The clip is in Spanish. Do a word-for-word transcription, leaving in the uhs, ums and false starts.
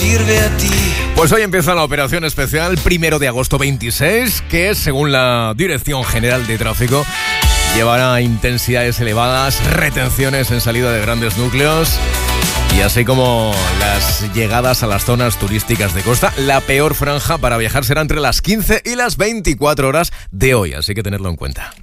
sirve a ti. Pues hoy empieza la operación especial, primero de agosto veintiséis, que según la Dirección General de Tráfico llevará intensidades elevadas, retenciones en salida de grandes núcleos y así como las llegadas a las zonas turísticas de costa. La peor franja para viajar será entre las quince y las veinticuatro horas de hoy, así que tenedlo en cuenta.